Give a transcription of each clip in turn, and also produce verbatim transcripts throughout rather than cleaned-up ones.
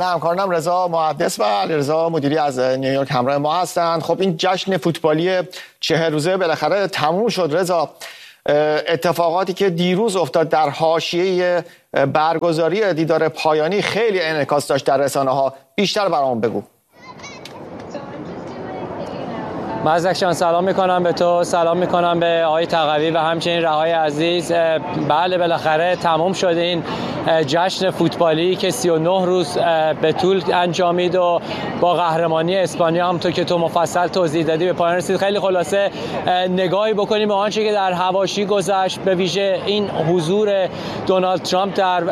بله، همکارانم رضا محدث و علیرضا مدیری از نیویورک همراه ما هستند. خب این جشن فوتبالی چهل روزه بالاخره تموم شد. رضا، اتفاقاتی که دیروز افتاد در حاشیه برگزاری دیدار پایانی خیلی انعکاس داشت در رسانه‌ها. بیشتر برامون بگو. مزدک جان، سلام میکنم به تو، سلام میکنم به آقای تقوی و همچنین رهای عزیز. بله، بالاخره تمام شد این جشن فوتبالی که سی و نه روز به طول انجامید و با قهرمانی اسپانیا هم تو که تو مفصل توضیح دادی به پایان رسید. خیلی خلاصه نگاهی بکنیم به آنچه که در حواشی گذشت، به ویژه این حضور دونالد ترامپ در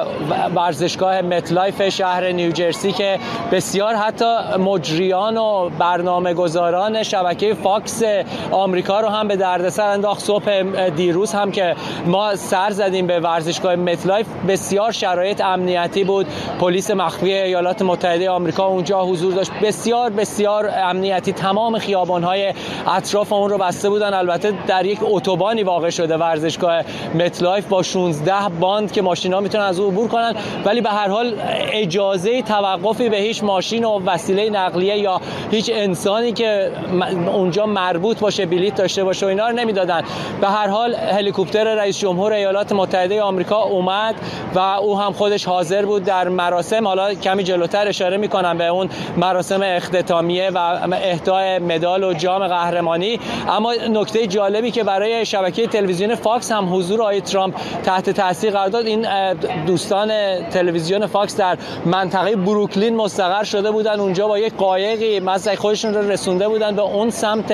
ورزشگاه متلایف شهر نیوجرسی که بسیار حتی مجریان و برنامه‌گذاران شبکه فاکس آمریکا رو هم به دردسر انداخت. صبح دیروز هم که ما سر زدیم به ورزشگاه متلایف، بسیار شرایط امنیتی بود. پلیس مخفی ایالات متحده آمریکا اونجا حضور داشت، بسیار بسیار امنیتی. تمام خیابان‌های اطراف اون رو بسته بودن. البته در یک اتوبانی واقع شده ورزشگاه متلایف با شانزده باند که ماشینا میتونن از اون عبور کنن، ولی به هر حال اجازه توقفی به هیچ ماشین و وسیله نقلیه یا هیچ انسانی که اونجا مربوط باشه، بلیط داشته باشه و اینا رو نمیدادن. به هر حال هلیکوپتر رئیس جمهور ایالات متحده آمریکا اومد و او هم خودش حاضر بود در مراسم. حالا کمی جلوتر اشاره میکنم به اون مراسم اختتامیه و اهدای مدال و جام قهرمانی. اما نکته جالبی که برای شبکه تلویزیون فاکس هم حضور آقای ترامپ تحت تاثیر قرار داد، این دوستان تلویزیون فاکس در منطقه بروکلین مستقر شده بودن. اونجا با یک قایقی مزدک خودشون رو رسونده بودن به اون سمت،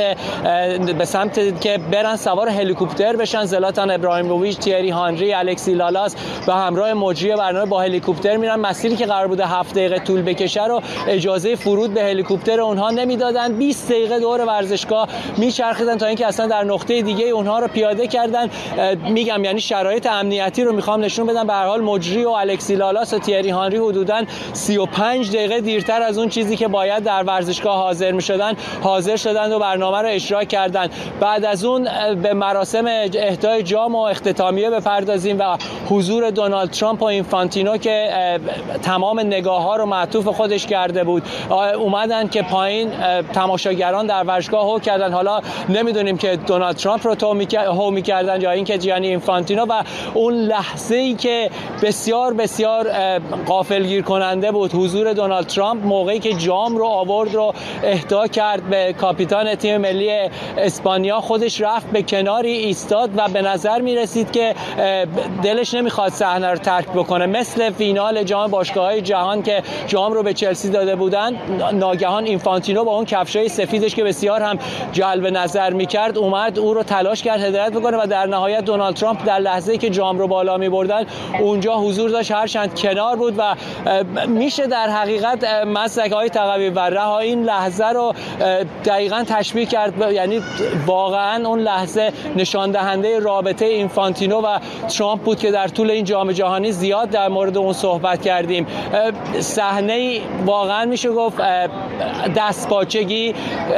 به سمت که برن سوار هلیکوپتر بشن. زلاتان ابراهیموویچ، تیری هانری، الکسی لالاس به همراه مجری برنامه با هلیکوپتر میرن. مسیری که قرار بوده هفت دقیقه طول بکشه رو اجازه فرود به هلیکوپتر اونها نمیدادن. بیست دقیقه دور ورزشگاه میچرخیدن تا اینکه اصلا در نقطه دیگه اونها رو پیاده کردن. میگم یعنی شرایط امنیتی رو میخوام نشون بدم. به هر حال مجری و الکسی لالاس و تیری هانری حدوداً سی و پنج دقیقه دیرتر از اون چیزی که باید در ورزشگاه حاضر میشدن حاضر شدند و برنامه رو اجرا کردند. بعد از اون به مراسم اهدای جام و اختتامیه بپردازیم و حضور دونالد ترامپ و اینفانتینو که تمام نگاه‌ها رو معطوف خودش کرده بود اومدن که پایین تماشاگران در ورزشگاه هو کردن. حالا نمیدونیم که دونالد ترامپ رو تو هو می‌کردن یا اینکه جیانی اینفانتینو. و اون لحظه‌ای که بسیار بسیار غافلگیر کننده بود، حضور دونالد ترامپ موقعی که جام رو آورد رو اهدا کرد به کاپیتان تیم ملی اسپانیا. خودش رفت به کناری ایستاد و به نظر می رسید که دلش نمیخواد صحنه رو ترک بکنه. مثل فینال جام باشگاه‌های جهان که جام رو به چلسی داده بودن، ناگهان اینفانتینو با اون کفشای سفیدش که بسیار هم جلب نظر میکرد اومد او رو تلاش کرد هدایت بکنه و در نهایت دونالد ترامپ در لحظه‌ای که جام رو بالا می‌بردن اونجا حضور داشت، هرچند کنار بود. و میشه در حقیقت مسلک‌های تقوی و رها این لحظه رو دقیقاً تشبیه کرد، یعنی واقعاً اون لحظه نشان دهنده رابطه اینفانتینو و ترامپ بود که در طول این جام جهانی زیاد در مورد اون صحبت کردیم. صحنه واقعاً میشه گفت دستپاچگی،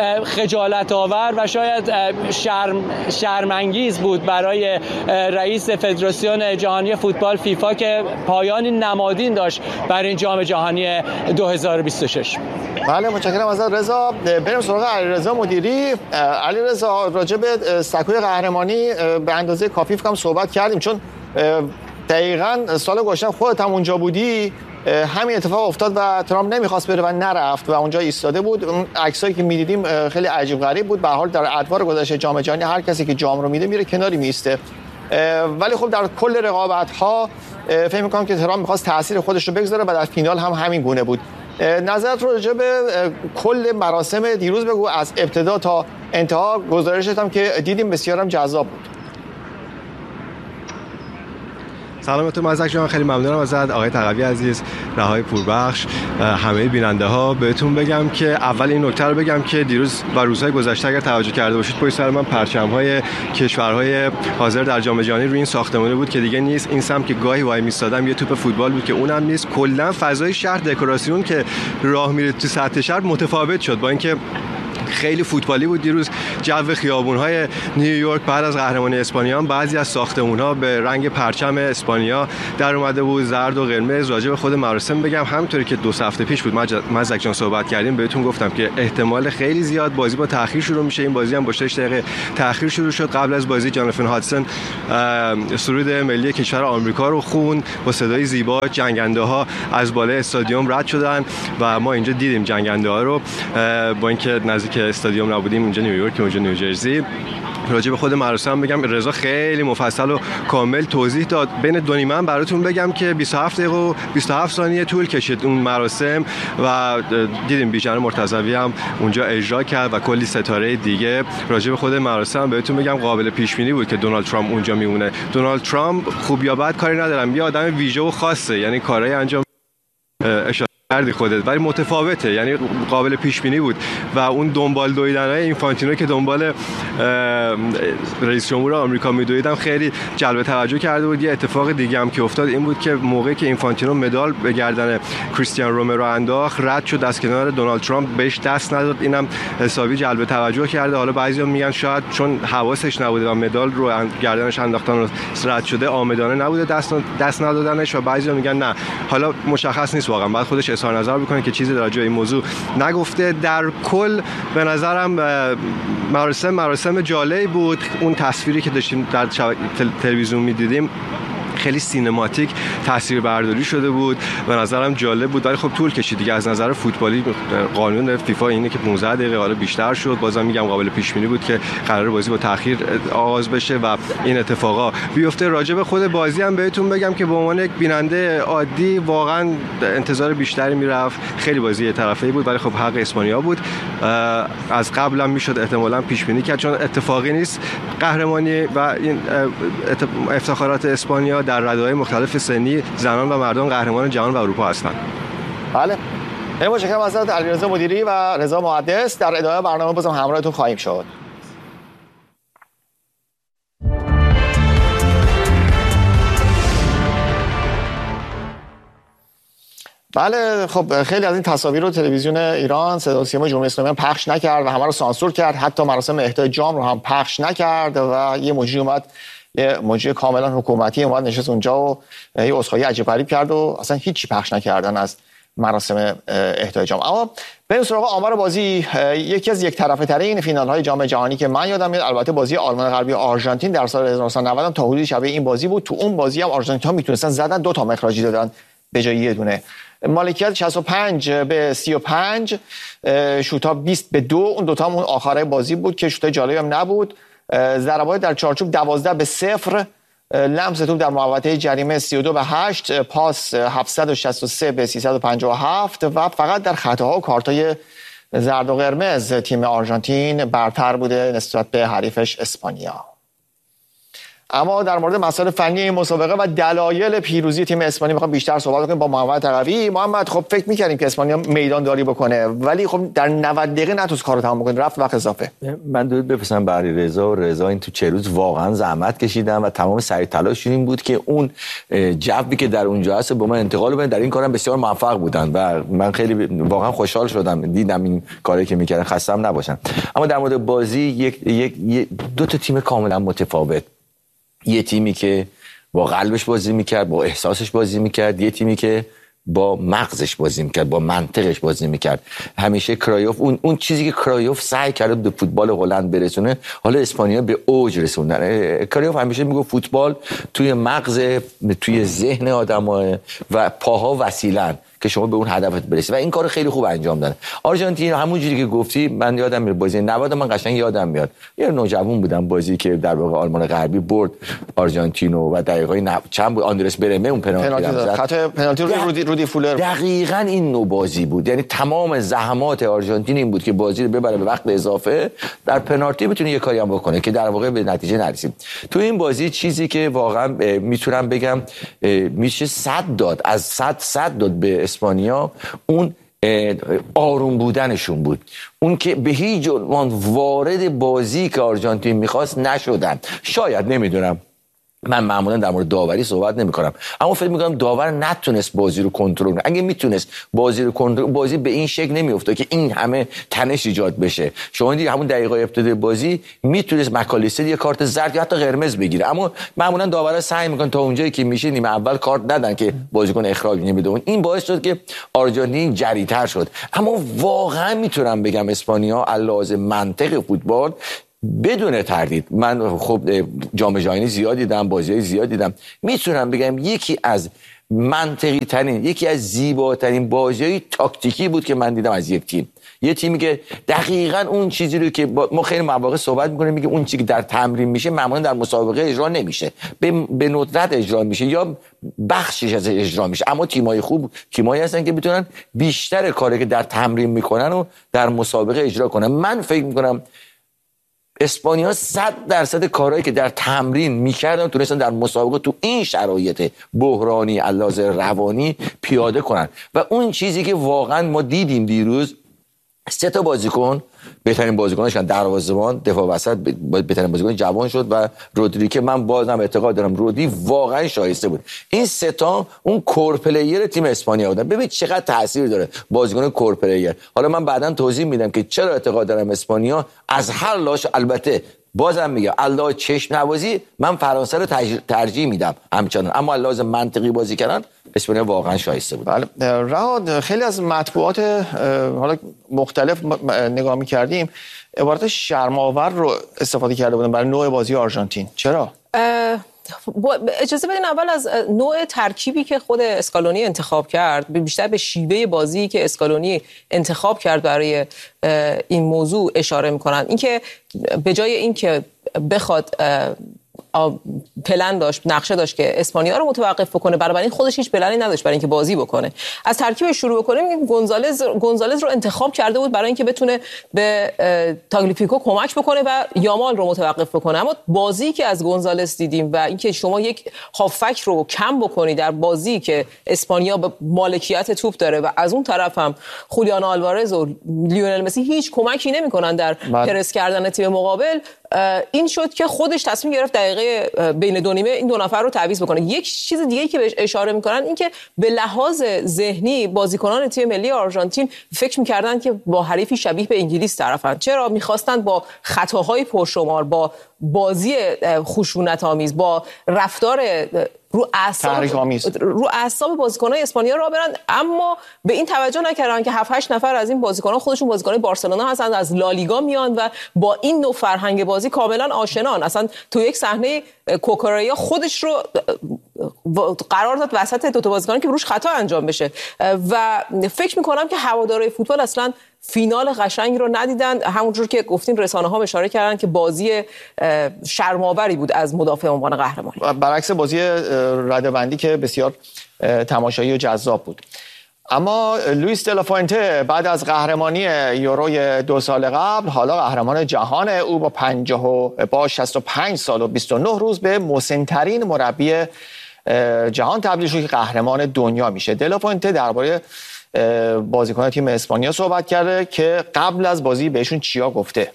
خجالت آور و شاید شرم شرم‌انگیز بود برای رئیس فدراسیون جهانی فوتبال فیفا که پایانی نمادین داشت برای این جام جهانی دو هزار و بیست و شش. بله، متشکرم از رضا. بریم سراغ علیرضا مدیری. علیرضا، راجع به سکوی قهرمانی به اندازه کافی فکرم صحبت کردیم، چون دقیقاً سال گذشته خودت هم اونجا بودی، همین اتفاق افتاد و ترامپ نمیخواست بره و نرفت و اونجا ایستاده بود. اون عکسایی که میدیدیم خیلی عجیب غریب بود. به هر حال در ادوار گذشته جام جهانی هر کسی که جام رو میده میره کناری میسته، ولی خب در کل رقابت ها فکر میکنم که ترامپ میخواست تاثیر خودش رو بگذاره و در فینال هم همین گونه بود. نظرت رو راجع به کل مراسم دیروز بگو، از ابتدا تا انتها. گزارشت هم که دیدیم بسیارم جذاب بود. سلامتون مزدک جان، خیلی ممنونم ازت آقای تقوی عزیز، رهای پوربخش، همه بیننده ها. بهتون بگم که اول این نکته رو بگم که دیروز و روزهای گذشته اگر توجه کرده باشید پشت سر من پرچم‌های کشورهای حاضر در جام جهانی روی این ساختمانی بود که دیگه نیست. این سمت که گاهی وای میستادم یه توپ فوتبال بود که اونم نیست. کلا فضای شهر، دکوراسیون که راه میره تو سطح شهر متفاوت شد، با اینکه خیلی فوتبالی بود دیروز. جو خیابون‌های نیویورک بعد از قهرمانی اسپانیا، بعضی از ساختمان‌ها به رنگ پرچم اسپانیا در اومده بود، زرد و قرمز. راجع به خود مراسم بگم، همونطوری که دو هفته پیش بود مزدک جان صحبت کردیم، بهتون گفتم که احتمال خیلی زیاد بازی با تأخیر شروع میشه. این بازی هم با شش دقیقه تأخیر شروع شد. قبل از بازی جاناتان هادسون سرود ملی کشور آمریکا رو خون با صدای زیبا. جنگنده‌ها از بالای استادیوم رد شدن و ما اینجا دیدیم جنگنده‌ها رو، با اینکه نزدیک استادیوم نبودیم، اینجا نیویورک اونجا نیوجرسی. راجع به خود مراسم بگم، رضا خیلی مفصل و کامل توضیح داد. بین دو نیمه براتون بگم که بیست و هفت دقیقه و بیست و هفت ثانیه طول کشید اون مراسم و دیدیم بیژن مرتضوی هم اونجا اجرا کرد و کلی ستاره دیگه. راجع به خود مراسم بهتون بگم قابل پیش بینی بود که دونالد ترامپ اونجا میمونه. دونالد ترامپ خوب یا بد کاری ندارم، یه آدم ویژه و خاصه، یعنی کارهای انجام اشاره کردی خودت، ولی متفاوته، یعنی قابل پیش بینی بود. و اون دنبال دویدنای اینفانتینو که دنبال رئیس جمهور آمریکا میدویدم خیلی جلب توجه کرده بود. یه اتفاق دیگه هم که افتاد این بود که موقعی که اینفانتینو مدال به گردن کریستیان رومرو انداخت، رد شد از کنار دونالد ترامپ، بهش دست نداد. اینم حسابی جلب توجه کرده. حالا بعضیا میگن شاید چون حواسش نبوده و مدال رو گردنش انداختن و رد شده، آمدانه نبوده دست دست ندادنش، و بعضیا میگن نه. حالا مشخص نیست واقعا، بعد خودش اظهار نظر بکنه که چیزی در راجع به این موضوع نگفته. در کل به نظرم مراسم مراسم جالبی بود. اون تصویری که داشتیم در تلویزیون می‌دیدیم خیلی سینماتیک تصویر برداری شده بود، به نظرم جالب بود، ولی خب طول کشید دیگه. از نظر فوتبالی قانون فیفا اینه که پانزده دقیقه، حالا بیشتر شد. بازم میگم قابل پیش بینی بود که قرار بازی با تأخیر آغاز بشه و این اتفاقا بیفته. راجع به خود بازی هم بهتون بگم که به عنوان یک بیننده عادی واقعا انتظار بیشتری میرفت. خیلی بازی یه طرفه‌ای بود، ولی خب حق اسپانیا بود. از قبل هم میشد احتمالاً پیش بینی کرد، چون اتفاقی نیست قهرمانی و این افتخارات اسپانیا در رده‌های مختلف سنی زنان و مردان قهرمان جهان و اروپا هستند. بله. خیلی متشکرم از حضرت علیرضا مدیری و رضا محدث. در ادامه برنامه بازم همراهتون خواهیم شد. بله، خب خیلی از این تصاویر رو تلویزیون ایران صدا و سیما جمهوری اسلامی پخش نکرد و همه رو سانسور کرد. حتی مراسم اهدای جام رو هم پخش نکرد و یه مجری اومد، یه مجری کاملا حکومتی اومد نشست اونجا و یه عذرخواهی عجیب غریب کرد و اصلا هیچی پخش نکردن از مراسم اهدای جام. اما بریم سراغ آمار بازی. یکی از یک طرفه ترین فینال های جام جهانی که من یادم میاد البته بازی آلمان غربی و آرژانتین در سال هزار و نهصد و نود تا حدود شبیه این بازی بود. تو اون بازی هم آرژانتین ها میتونستن زدن، دو تا مخراجی دادن به جای یه دونه. مالکیت شصت و پنج به سی و پنج، شوت‌ها بیست به دو. اون دو تا هم اون آخره بازی بود که شوت جالبی هم نبود. ضربات در چارچوب دوازده به صفر، لمس توپ در محوطه جریمه سی و دو به هشت، پاس هفتصد و شصت و سه به سیصد و پنجاه و هفت و فقط در خطاها و کارتای زرد و قرمز تیم آرژانتین برتر بوده نسبت به حریفش اسپانیا. اما در مورد مسائل فنی این مسابقه و دلایل پیروزی تیم اسپانیا میخوام بیشتر صحبت کنیم با محمد تقوی. محمد، خب فکر می‌کردیم که اسپانیا میدان داری بکنه، ولی خب در نود دقیقه نتونست کارو تمام بکنه، رفت وقت اضافه. من درود بفرستم به علیرضا و رضا. این تو چه روز واقعا زحمت کشیدن و تمام سعی تلاششون این بود که اون جوی که در اونجا هست با من انتقال بدن. در این کارم بسیار موفق بودن و من خیلی واقعا خوشحال شدم دیدم این کاری که میکردن، خستم نباشن. اما در مورد بازی یک یک دو تا تیم کاملا متفاوت، یه تیمی که با قلبش بازی میکرد، با احساسش بازی میکرد، یه تیمی که با مغزش بازی میکرد، با منطقش بازی میکرد. همیشه کرایوف اون اون چیزی که کرایوف سعی کرد به فوتبال هلند برسونه، حالا اسپانیا به اوج رسوندن. کرایوف همیشه میگه فوتبال توی مغز، توی ذهن آدم‌ها و پاها وسیله‌ن که شما به اون هدفت برسید و این کارو خیلی خوب انجام دادن. آرژانتین همونجوری که گفتی، من یادم میاد بازی نود، من قشنگ یادم میاد یه نوجوان بودم، بازی که در واقع آلمان غربی برد آرژانتینو و دقیقاً نو... چند بود آندرس برمه اون پنالتی زد، خط پنالتی رو رودی رودی فولر. دقیقاً این نوع بازی بود، یعنی تمام زحمات آرژانتین این بود که بازی رو ببره به وقت اضافه، در پنالتی بتونه یه کاری هم بکنه که در واقع به نتیجه نرسید. تو این بازی چیزی که واقعا میتونم بگم میشه صد داد، از صد صد داد به اسپانیا، اون آروم بودنشون بود، اون که به هیچ عنوان وارد بازی که آرژانتین میخواست نشدن. شاید نمیدونم من معمولا در مورد داوری صحبت نمی‌کنم، اما فکر می‌کنم داور نتونست بازی رو کنترل کنه. اگه میتونست بازی رو کنترل، بازی به این شکل نمی‌افتاد که این همه تنش ایجاد بشه. شما دیدید همون دقیقه ابتدای بازی میتونست مکالیستر یه کارت زرد یا حتی قرمز بگیره، اما معمولا داورا سعی می‌کنن تا اونجایی که میشه نیمه اول کارت ندن که بازیکن اخراج نمی‌ده. این باعث شد که آرژانتین جری‌تر شد. اما واقعا میتونم بگم اسپانیا علاوه منطق فوتبال بدون تردید، من خب جام جهانی زیاد دیدم، بازی‌های زیاد دیدم، میتونم بگم یکی از منطقی ترین، یکی از زیباترین بازی‌های تاکتیکی بود که من دیدم از یک تیم. یه تیمی که دقیقاً اون چیزی رو که ما خیلی مواقع صحبت می‌کنیم میگه اون چیزی که در تمرین میشه معمولاً در مسابقه اجرا نمیشه، به, به ندرت اجرا میشه یا بخشش از اجرا میشه. اما تیم‌های خوب تیمایی هستن که میتونن بیشتر کاری که در تمرین میکنن و در مسابقه اجرا کنن. من فکر میکنم اسپانیا صد درصد کارهایی که در تمرین میکردن تونستن در مسابقه تو این شرایط بحرانی علاوه روانی پیاده کنن. و اون چیزی که واقعا ما دیدیم دیروز، سه تا بازیکن، بهترین بازیکنش کردن، دروازه‌بان، دفاع وسط بهترین بازیکن جوان شد و رودری که من بازم اعتقاد دارم رودری واقعا شایسته بود. این سه تا اون کور پلیر تیم اسپانیا بودن. ببین چقدر تاثیر داره بازیکن کور پلیر. حالا من بعداً توضیح میدم که چرا اعتقاد دارم اسپانیا از هر لاش، البته بازم میگم الله چشم نوازی، من فرانسه رو ترجیح میدم همچنان، اما لازم منطقی بازی کردن اسپانیا واقعا شایسته بود. بله رهاد، خیلی از مطبوعات حالا مختلف نگاه می‌کردیم عبارت شرم‌آور رو استفاده کرده بودن برای نوع بازی آرژانتین. چرا؟ اجازه بدین اول از نوع ترکیبی که خود اسکالونی انتخاب کرد، بیشتر به شیوه بازی که اسکالونی انتخاب کرد برای این موضوع اشاره می‌کنن. اینکه به جای اینکه بخواد پلن داشت، نقشه داشت که اسپانیا رو متوقف بکنه، برای این خودش هیچ پلنی نداشت برای اینکه بازی بکنه. از ترکیب شروع بکنیم، گونزالز گونزالز رو انتخاب کرده بود برای اینکه بتونه به تاگلیفیکو کمک بکنه و یامال رو متوقف بکنه. اما بازی که از گونزالز دیدیم و اینکه شما یک هافک رو کم بکنی در بازی که اسپانیا به مالکیت توپ داره و از اون طرف هم خولیان آلوارز و لیونل مسی هیچ کمکی نمی‌کنن در پرس کردن تیم مقابل، این شد که خودش تصمیم گرفت دقیقه بین دو نیمه این دو نفر رو تعویض بکنه. یک چیز دیگه‌ای که بهش اشاره می‌کنن این که به لحاظ ذهنی بازیکنان تیم ملی آرژانتین فکر می‌کردن که با حریفی شبیه به انگلیس طرفن. چرا؟ می‌خواستن با خطاهای پرشمار، با بازی خشونت‌آمیز، با رفتار رو اعصاب رو اعصاب بازیکن‌های اسپانیا را برن، اما به این توجه نکردن که هفت هشت نفر از این بازیکنان خودشون بازیکن‌های بارسلونا هستند، از لالیگا میان و با این نوع فرهنگ بازی کاملا آشنان. اصلا تو یک صحنه کوکوریا خودش رو قرار داد وسط دو تا بازیکن که روش خطا انجام بشه و فکر می‌کنم که هوادارهای فوتبال اصلا فینال قشنگ رو ندیدن. همونجور که گفتین رسانه‌ها اشاره کردن که بازی شرم‌آوری بود از مدافع عنوان قهرمانی، برعکس بازی رده‌بندی که بسیار تماشایی و جذاب بود. اما لوئیس دلافوئنته بعد از قهرمانی یوروی دو سال قبل، حالا قهرمان جهان، او با پنجاه و با شصت و پنج سال و بیست و نه روز به مسن‌ترین مربی جهان تبدیل شد که قهرمان دنیا میشه. دلافوئنته درباره بازیکن تیم اسپانیا صحبت کرده که قبل از بازی بهشون چیا گفته.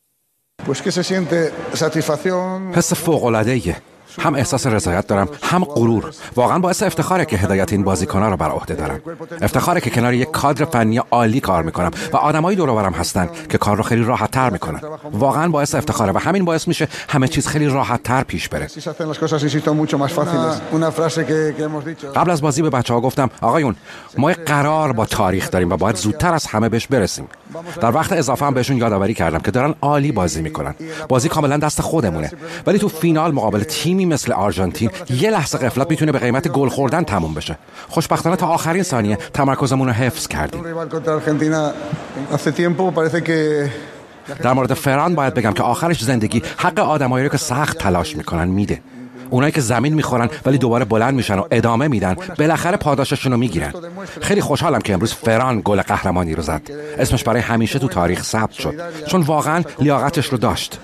حس فوق‌العاده‌ایه. هم احساس رضایت دارم، هم غرور. واقعا باعث افتخاره که هدایت این بازیکن‌ها رو بر عهده دارم. افتخاره که کنار یک کادر فنی عالی کار میکنم و آدمایی دور و برم هستن که کار رو خیلی راحت‌تر میکنن. واقعا باعث افتخاره و همین باعث میشه همه چیز خیلی راحت‌تر پیش بره. قبل از بازی به بچه‌ها گفتم آقایون، ما قرار با تاریخ داریم و باید زودتر از همه بهش برسیم. در وقت اضافه هم بهشون یادآوری کردم که دارن عالی بازی میکنن. بازی کاملا دست خودمونه، ولی تو فینال مقابل تیمی مثل آرژانتین یه لحظه غفلت میتونه به قیمت گل خوردن تموم بشه. خوشبختانه تا آخرین ثانیه تمرکزمون رو حفظ کردیم. در مورد فران باید بگم که آخرش زندگی حق آدمایی رو که سخت تلاش میکنن میده. اونایی که زمین میخورن ولی دوباره بلند میشن و ادامه میدن بالاخره پاداششون رو میگیرن. خیلی خوشحالم که امروز فران گل قهرمانی رو زد. اسمش برای همیشه تو تاریخ ثبت شد چون واقعا لیاقتش رو داشت.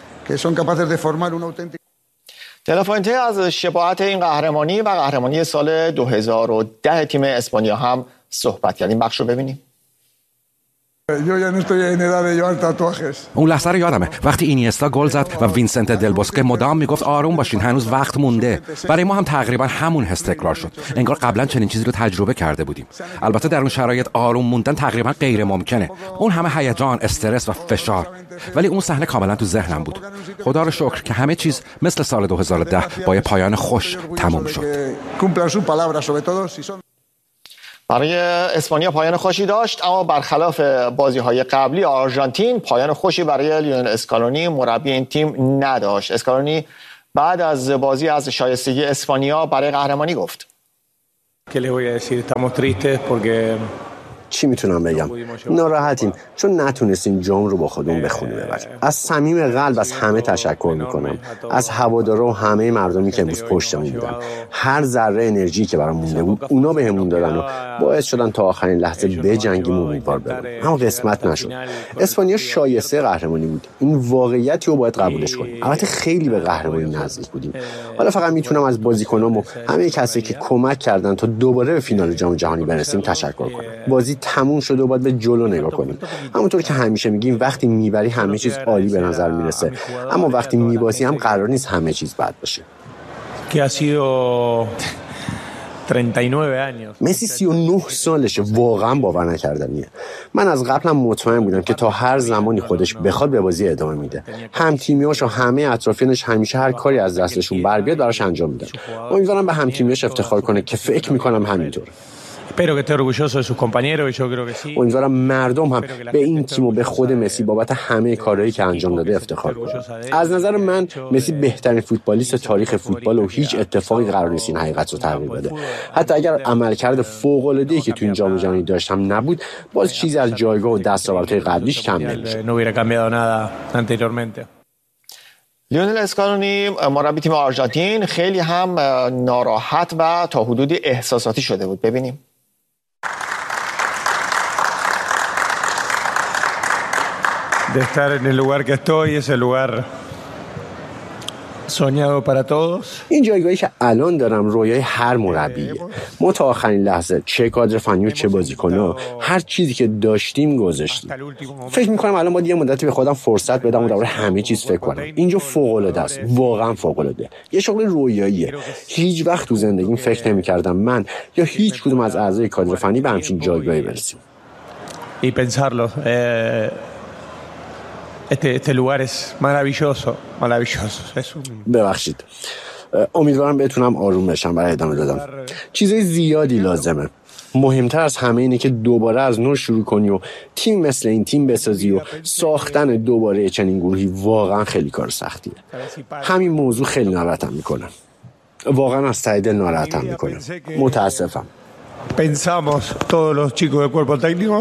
دلافوئنته از شباهت این قهرمانی و قهرمانی سال دو هزار و ده تیم اسپانیا هم صحبت کرد. این بخش رو ببینیم. اون لحظه رو یادمه وقتی اینیستا گل زد و وینسنت دل بوسکه مدام میگفت آروم باشین هنوز وقت مونده. برای ما هم تقریبا همون حس تکرار شد. انگار قبلا چنین چیزی رو تجربه کرده بودیم. البته در اون شرایط آروم موندن تقریبا غیر ممکنه. اون همه هیجان، استرس و فشار. ولی اون صحنه کاملا تو ذهنم بود. خدا رو شکر که همه چیز مثل سال دو هزار و ده با یه پایان خوش تموم شد. برای اسپانیا پایان خوشی داشت، اما برخلاف بازی‌های قبلی آرژانتین پایان خوشی برای لیونل اسکالونی مربی این تیم نداشت. اسکالونی بعد از بازی از شایستگی اسپانیا برای قهرمانی گفت: چی میتونم بگم؟ ناراحتیم چون نتونستیم جام رو با خودمون به خونه ببریم. از صمیم قلب از همه تشکر میکنم، از هوادارا و همه مردمی که امروز پشتمون بودن. هر ذره انرژی که برام مونده بود اونا بهمون دادن و باعث شدن تا آخرین لحظه بجنگیم و امیدوار بمونیم. اما قسمت نشد. اسپانیا شایسته قهرمانی بود. این واقعیتی رو باید قبولش کنیم. البته خیلی به قهرمانی نزدیک بودیم. حالا فقط میتونم از بازیکنام و همه کسایی که کمک کردن تا دوباره به فینال جام جهانی برسیم تشکر کنم. بازی تموم شده و باید به جلو نگاه کنیم. همونطور که همیشه میگیم وقتی میبری همه چیز عالی به نظر میرسه، اما وقتی میبازی هم قرار نیست همه چیز بد باشه. مسی سی و نه سالشه، واقعا باور نکردنیه. من از قبلم مطمئن بودم که تا هر زمانی خودش بخواد به بازی ادامه میده. هم تیمیاش و همه اطرافیانش همیشه هر کاری از دستشون بر بیاد براش انجام میدن. امیدوارم به هم تیمیاش افتخار کنه که فکر میکنم همینطور. امیدوارم مردم هم به این تیم و به خود مسی بابت همه کارهایی که انجام داده افتخار کنن. از نظر من مسی بهترین فوتبالیست تاریخ فوتبال و هیچ اتفاقی قرار نیست این حقیقت رو تغییر بده. حتی اگر عملکرد فوق‌العاده‌ای که تو این جام جهانی داشت هم نبود، باز چیزی از جایگاه و دستاوردهای قبلیش کم نمیشه. لیونل اسکالونی مربی تیم آرژانتین خیلی هم ناراحت و تا حدودی احساساتی شده بود. ببینیم. De estar en el lugar que estoy, ese lugar soñado para todos. این جایگاهی که الان دارم رویای هر مربیه. ما تا آخرین لحظه چه کادر فنی و چه بازیکن‌ها هر چیزی که داشتیم گذاشتیم. فکر می‌کنم الان باید یه مدتی به خودم فرصت بدم و درباره همه چیز فکر کنم. اینجا فوق‌العاده است، واقعا فوق‌العاده. یه شغل رویاییه. هیچ وقت تو زندگیم فکر نمی‌کردم من یا هیچ کدوم از اعضای کادر فنی به همچین جایگاهی برسیم. Y pensarlo eh Este, este lugar es maravilloso, maravilloso. Es un... ببخشید. امیدوارم بتونم آروم بشم برای ادامه دادن. چیزای زیادی لازمه. مهمتر از همه اینه که دوباره از نو شروع کنی و تیم مثل این تیم بسازی و ساختن دوباره چنین گروهی واقعا خیلی کار سختیه. همین موضوع خیلی ناراحتم میکنه. واقعا از ته دل ناراحتم میکنه. متاسفم. Pensamos todos los chicos del cuerpo técnico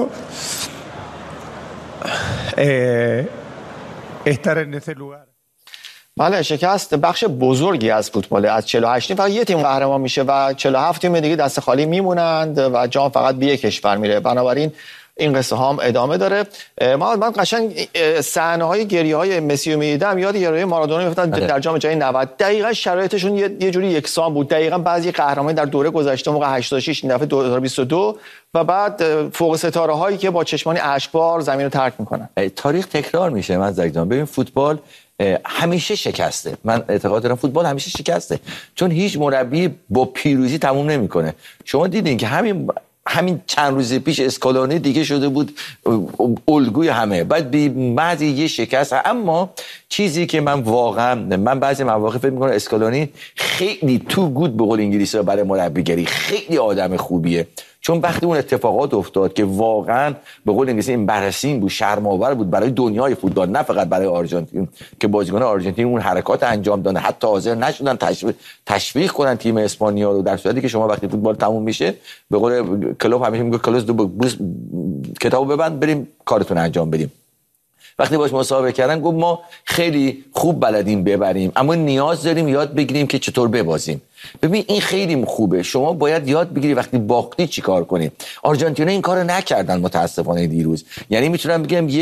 eh estar en ese lugar. بله، شکست بخش بزرگی از فوتبال. از چهل و هشت تیم فقط یه تیم قهرمان میشه و چهل و هفت تیم دیگه دست خالی میمونند و جام فقط به یک کشور میره. بنابراین این قصه هم ادامه داره. من من قشنگ صحنه های گریه های مسی رو میدیدم یاد گریه مارادونا میافتاد در جام جهانی نود. دقیقاً شرایطشون یه, یه جوری یکسان بود. دقیقاً بعضی قهرمانی در دوره گذشته موقع هشتاد و شش، این دفعه دو هزار و بیست و دو و بعد فوق ستاره هایی که با چشمانی اشکبار زمین رو ترک میکنن. تاریخ تکرار میشه. من زگدان ببین فوتبال همیشه شکسته. من اعتقاد دارم فوتبال همیشه شکسته، چون هیچ مربی با پیروزی تموم نمیکنه. شما دیدین که همین همین چند روز پیش اسکالونی دیگه شده بود الگوی همه، بعد بی بعضی یه شکست. اما چیزی که من واقعا من بعضی مواقع فکر میکنم اسکالونی خیلی تو گود به قول انگلیسی برای مربیگری خیلی آدم خوبیه، چون وقتی اون اتفاقات افتاد که واقعا به قول انگلیسی امبارسینگ بود، شرم‌آور بود برای دنیای فوتبال، نه فقط برای آرژانتین که بازیکنان آرژانتین اون حرکات انجام دادن، حتی حاضر نشدن تشویق تشویق کنن تیم اسپانیا رو، در صورتی که شما وقتی فوتبال تموم میشه به قول کلوب همیشه میگه کلوز دو بوس کتابو ببند بریم کارتون انجام بدیم. وقتی باش مصاحبه کردن گفت ما خیلی خوب بلدیم ببریم، اما نیاز داریم یاد بگیریم که چطور ببازیم. ببین این خیلی خوبه، شما باید یاد بگیری وقتی باختی چی کار کنی. آرژانتینا این کارو نکردن متاسفانه دیروز. یعنی میتونم بگم یک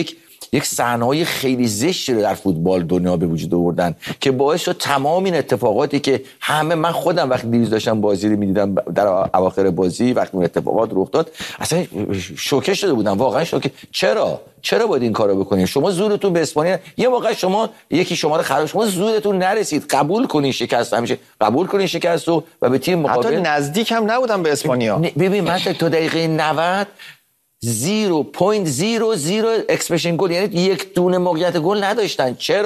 یک صحنه‌های خیلی زشتی رو در فوتبال دنیا به وجود آوردن که باعث شد تمام این اتفاقاتی که همه من خودم وقتی دیروز داشتم بازی رو می‌دیدم در اواخر بازی وقتی اون اتفاقات رخ داد اصلا شوکه شده بودم واقعا شوکه. چرا چرا باید این کارو بکنین؟ شما زورتون به اسپانیا یه موقع شما یکی شما رو خراب شما زورتون نرسید، قبول کنین شکست، همیشه قبول کنین شکست رو و به تیم مقابل حتی نزدیک هم نبودم به اسپانیا. ببین من تا دقیقه نود صفر ممیز صفر صفر اکسپشن گل، یعنی یک دونه موقعیت گل نداشتن. چرا؟